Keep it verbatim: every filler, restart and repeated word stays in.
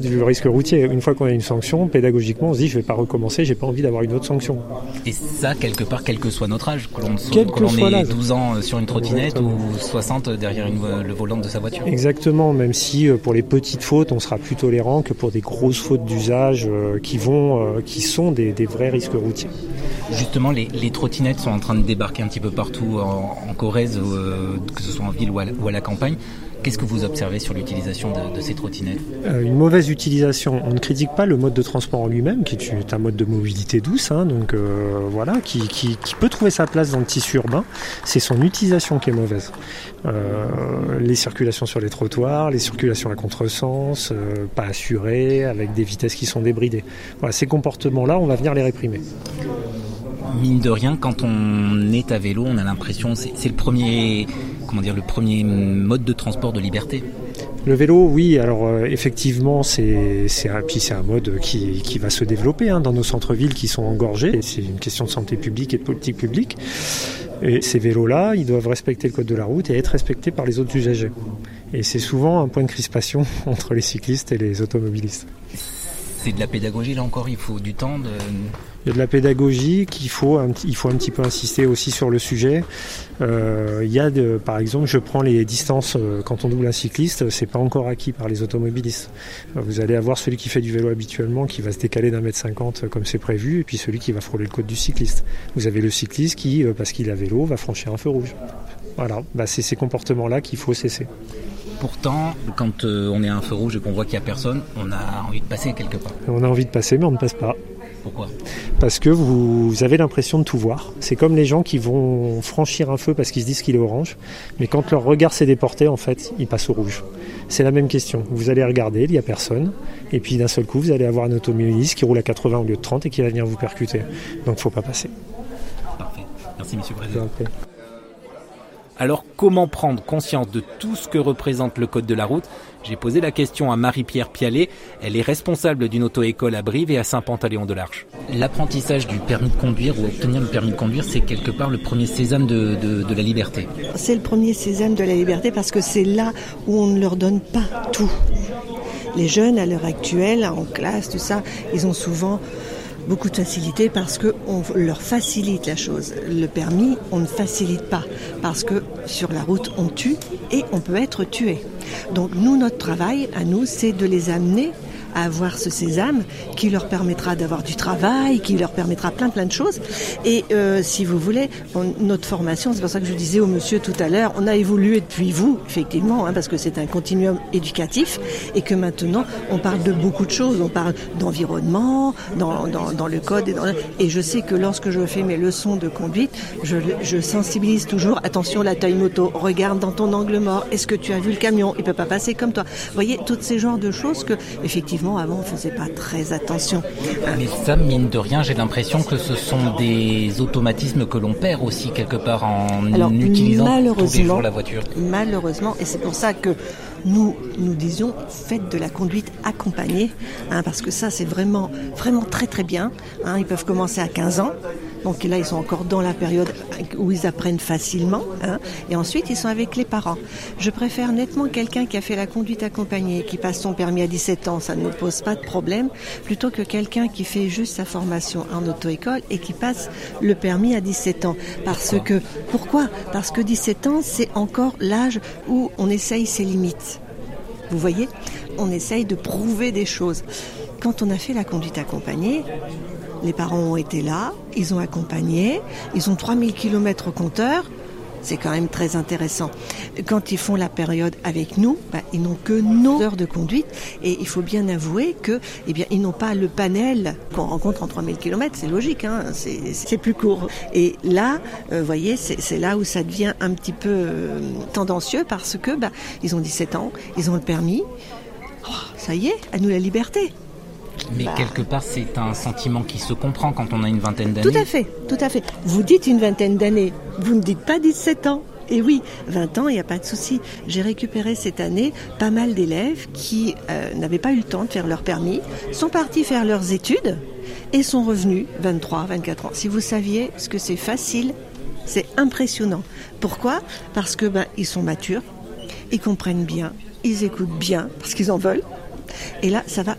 Du risque routier, une fois qu'on a une sanction, pédagogiquement, on se dit je ne vais pas recommencer, j'ai pas envie d'avoir une autre sanction. Et ça, quelque part, quel que soit notre âge, que l'on, quel que que l'on soit ait l'âge. douze ans sur une trottinette Exactement. ou soixante derrière une, le volant de sa voiture. Exactement, même si pour les petites fautes, on sera plus tolérant que pour des grosses fautes d'usage euh, qui, vont, euh, qui sont des, des vrais risques routiers. Justement, les, les trottinettes sont en train de débarquer un petit peu partout en, en Corrèze, euh, que ce soit en ville ou à, ou à la campagne. Qu'est-ce que vous observez sur l'utilisation de, de ces trottinettes ? euh, Une mauvaise utilisation. On ne critique pas le mode de transport en lui-même, qui est un mode de mobilité douce, hein, donc euh, voilà, qui, qui, qui peut trouver sa place dans le tissu urbain. C'est son utilisation qui est mauvaise. Euh, les circulations sur les trottoirs, les circulations à contresens, euh, pas assurées, avec des vitesses qui sont débridées. Voilà, ces comportements-là, on va venir les réprimer. Mine de rien, quand on est à vélo, on a l'impression c'est, c'est le premier, comment dire, le premier mode de transport de liberté. Le vélo, oui, alors euh, effectivement, c'est, c'est, un, puis c'est un mode qui, qui va se développer hein, dans nos centres-villes qui sont engorgés. Et c'est une question de santé publique et de politique publique. Et ces vélos-là, ils doivent respecter le code de la route et être respectés par les autres usagers. Et c'est souvent un point de crispation entre les cyclistes et les automobilistes. C'est de la pédagogie, là encore, il faut du temps de... Il y a de la pédagogie qu'il faut un, il faut un petit peu insister aussi sur le sujet. Euh, il y a de, par exemple, je prends les distances euh, quand on double un cycliste, c'est pas encore acquis par les automobilistes. Euh, vous allez avoir celui qui fait du vélo habituellement qui va se décaler d'un mètre cinquante comme c'est prévu, et puis celui qui va frôler le code du cycliste. Vous avez le cycliste qui, euh, parce qu'il a vélo, va franchir un feu rouge. Voilà, bah, c'est ces comportements-là qu'il faut cesser. Pourtant, quand euh, on est à un feu rouge et qu'on voit qu'il n'y a personne, on a envie de passer quelque part. On a envie de passer, mais on ne passe pas. Pourquoi ? Parce que vous avez l'impression de tout voir. C'est comme les gens qui vont franchir un feu parce qu'ils se disent qu'il est orange, mais quand leur regard s'est déporté, en fait, ils passent au rouge. C'est la même question. Vous allez regarder, il n'y a personne, et puis d'un seul coup, vous allez avoir un automobiliste qui roule à quatre-vingts au lieu de trente et qui va venir vous percuter. Donc il ne faut pas passer. Parfait. Merci, Monsieur le Président. Alors, comment prendre conscience de tout ce que représente le code de la route ? J'ai posé la question à Marie-Pierre Pialet. Elle est responsable d'une auto-école à Brive et à Saint-Pantaléon-de-l'Arche. L'apprentissage du permis de conduire ou obtenir le permis de conduire, c'est quelque part le premier sésame de, de, de la liberté. C'est le premier sésame de la liberté parce que c'est là où on ne leur donne pas tout. Les jeunes, à l'heure actuelle, en classe, tout ça, ils ont souvent beaucoup de facilité parce qu'on leur facilite la chose. Le permis, on ne facilite pas parce que sur la route, on tue et on peut être tué. Donc nous, notre travail à nous, c'est de les amener à avoir ce sésame qui leur permettra d'avoir du travail, qui leur permettra plein plein de choses. Et euh, si vous voulez, on, notre formation, c'est pour ça que je disais au monsieur tout à l'heure, on a évolué depuis vous, effectivement, hein, parce que c'est un continuum éducatif et que maintenant, on parle de beaucoup de choses. On parle d'environnement, dans, dans, dans le code. Et, dans le... et je sais que lorsque je fais mes leçons de conduite, je, je sensibilise toujours, attention, la taille moto, regarde dans ton angle mort, est-ce que tu as vu le camion ? Il peut pas passer comme toi. Vous voyez, toutes ces genres de choses que, effectivement, avant, on ne faisait pas très attention. Mais ça, mine de rien, j'ai l'impression que ce sont des automatismes que l'on perd aussi quelque part en Alors, utilisant tous les jours la voiture. Malheureusement, et c'est pour ça que nous, nous disions, faites de la conduite accompagnée, hein, parce que ça, c'est vraiment, vraiment très très bien. Hein, ils peuvent commencer à quinze ans. Donc là, ils sont encore dans la période où ils apprennent facilement. Hein, et ensuite, ils sont avec les parents. Je préfère nettement quelqu'un qui a fait la conduite accompagnée, qui passe son permis à dix-sept ans, ça ne nous pose pas de problème, plutôt que quelqu'un qui fait juste sa formation en auto-école et qui passe le permis à dix-sept ans. Parce que, pourquoi ? Parce que dix-sept ans, c'est encore l'âge où on essaye ses limites. Vous voyez ? On essaye de prouver des choses. Quand on a fait la conduite accompagnée, les parents ont été là, ils ont accompagné, ils ont trois mille kilomètres au compteur, c'est quand même très intéressant. Quand ils font la période avec nous, bah, ils n'ont que nos heures de conduite et il faut bien avouer que, eh bien, ils n'ont pas le panel qu'on rencontre en trois mille kilomètres, c'est logique, hein, c'est, c'est plus court. Et là, vous euh, voyez, c'est, c'est là où ça devient un petit peu euh, tendancieux parce que, bah, ils ont dix-sept ans, ils ont le permis, oh, ça y est, à nous la liberté. Mais bah, quelque part, c'est un sentiment qui se comprend quand on a une vingtaine d'années. Tout à fait, tout à fait. Vous dites une vingtaine d'années, vous ne dites pas dix-sept ans. Et oui, vingt ans, il n'y a pas de souci. J'ai récupéré cette année pas mal d'élèves qui euh, n'avaient pas eu le temps de faire leur permis, sont partis faire leurs études et sont revenus vingt-trois, vingt-quatre ans. Si vous saviez ce que c'est facile, c'est impressionnant. Pourquoi ? Parce que ben, ils sont matures, ils comprennent bien, ils écoutent bien, parce qu'ils en veulent. Et là, ça va